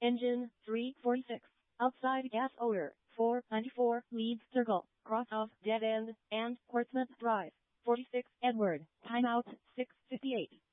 Engine 346. Outside gas odor. 494 Leeds Circle. Cross of Dead End and Portsmouth Drive. 46 Edward. Timeout 6:58.